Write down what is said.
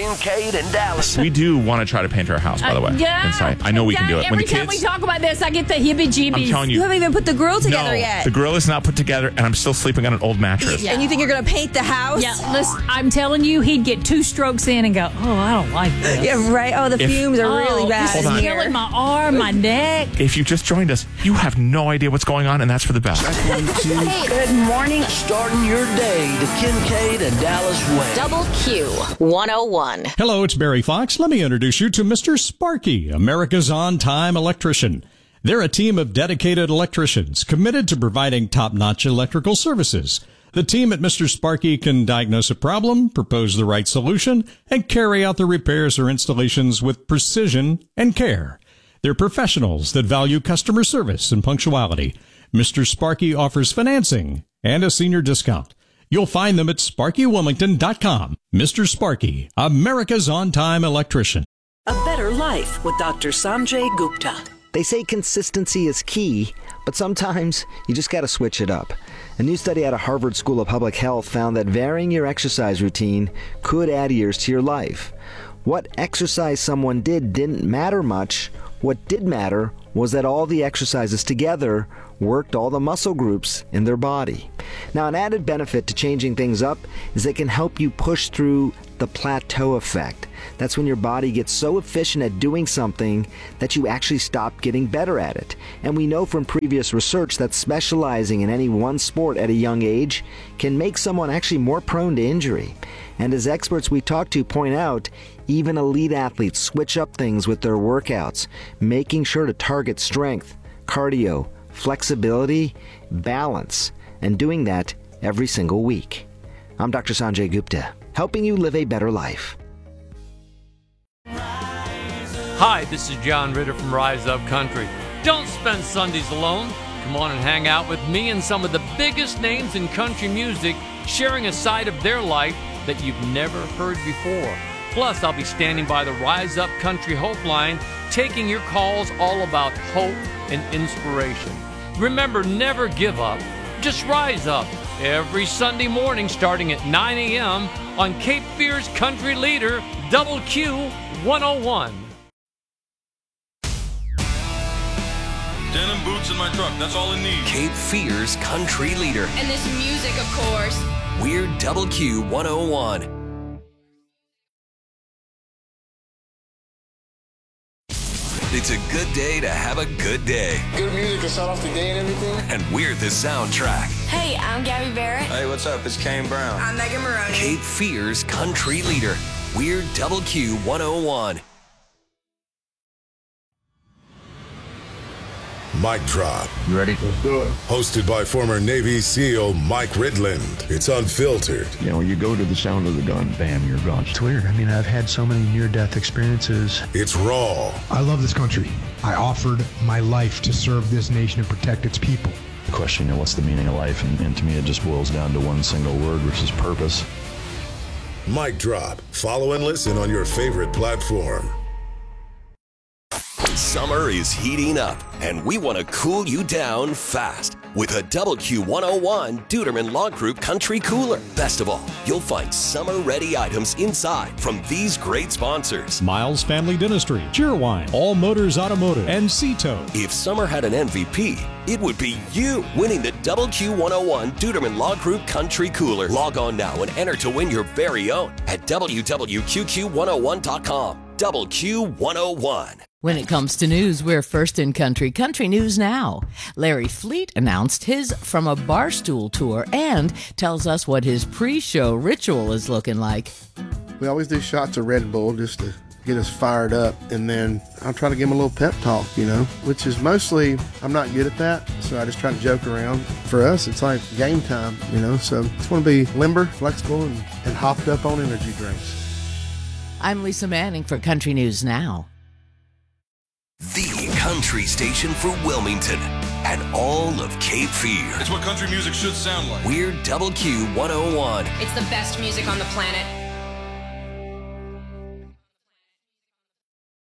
Kincaid and Dallas. We do want to try to paint our house, by the way. Yeah. Inside. I know we can do it. Every time we talk about this, I get the heebie-jeebies. I'm telling You haven't even put the grill together yet. The grill is not put together, and I'm still sleeping on an old mattress. And you think you're going to paint the house? Yeah, listen, I'm telling you, he'd get 2 strokes in and go, oh, I don't like this. Yeah, right. Oh, the fumes are really bad. This is killing my arm, my neck. If you just joined us, you have no idea what's going on, and that's for the best. Hey, good morning. Starting your day, the Kincaid and Dallas way. Double Q 101. Hello, it's Barry Fox. Let me introduce you to Mr. Sparky, America's on-time electrician. They're a team of dedicated electricians committed to providing top-notch electrical services. The team at Mr. Sparky can diagnose a problem, propose the right solution, and carry out the repairs or installations with precision and care. They're professionals that value customer service and punctuality. Mr. Sparky offers financing and a senior discount. You'll find them at SparkyWilmington.com. Mr. Sparky, America's on-time electrician. A better life with Dr. Sanjay Gupta. They say consistency is key, but sometimes you just got to switch it up. A new study out of Harvard School of Public Health found that varying your exercise routine could add years to your life. What exercise someone did didn't matter much. What did matter was that all the exercises together worked all the muscle groups in their body. Now, an added benefit to changing things up is they can help you push through the plateau effect. That's when your body gets so efficient at doing something that you actually stop getting better at it. And we know from previous research that specializing in any one sport at a young age can make someone actually more prone to injury. And as experts we talk to point out, even elite athletes switch up things with their workouts, making sure to target strength, cardio, flexibility, balance, and doing that every single week. I'm Dr. Sanjay Gupta, helping you live a better life. Hi, this is John Ritter from Rise Up Country. Don't spend Sundays alone. Come on and hang out with me and some of the biggest names in country music, sharing a side of their life that you've never heard before. Plus, I'll be standing by the Rise Up Country Hope Line, taking your calls all about hope and inspiration. Remember, never give up. Just rise up every Sunday morning starting at 9 a.m. on Cape Fear's Country Leader, Double Q 101. Denim boots in my truck, that's all I need. Cape Fear's Country Leader. And this music, of course. We're Double Q 101. It's a good day to have a good day. Good music to start off the day and everything. And we're the soundtrack. Hey, I'm Gabby Barrett. Hey, what's up? It's Kane Brown. I'm Megan Maroney. Cape Fear's Country Leader. We're Double Q 101. Mic Drop. You ready? Let's do it. Hosted by former Navy SEAL Mike Ridland. It's unfiltered. You know, you go to the sound of the gun, bam, you're gone. It's weird. I mean, I've had so many near-death experiences. It's raw. I love this country. I offered my life to serve this nation and protect its people. The question, what's the meaning of life? And to me, it just boils down to one single word, which is purpose. Mic Drop. Follow and listen on your favorite platform. Summer is heating up, and we want to cool you down fast with a Double Q 101 Duderman Law Group Country Cooler. Best of all, you'll find summer-ready items inside from these great sponsors. Miles Family Dentistry, Cheerwine, All Motors Automotive, and Cito. If summer had an MVP, it would be you winning the Double Q 101 Duderman Law Group Country Cooler. Log on now and enter to win your very own at www.qqq101.com. Double Q 101. When it comes to news, we're first in country. Country News Now. Larry Fleet announced his From a Barstool tour and tells us what his pre-show ritual is looking like. We always do shots of Red Bull just to get us fired up, and then I'll try to give him a little pep talk, which is mostly, I'm not good at that, so I just try to joke around. For us, it's like game time, so just want to be limber, flexible, and hopped up on energy drinks. I'm Lisa Manning for Country News Now. The country station for Wilmington and all of Cape Fear. It's what country music should sound like. We're Double Q 101. It's the best music on the planet.